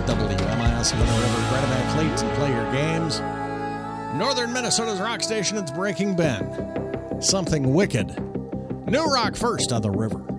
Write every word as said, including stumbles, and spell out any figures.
W M I S on the river. Grab that cleats and play your games. Northern Minnesota's rock station, it's Breaking Ben. Something Wicked. New rock first on the river.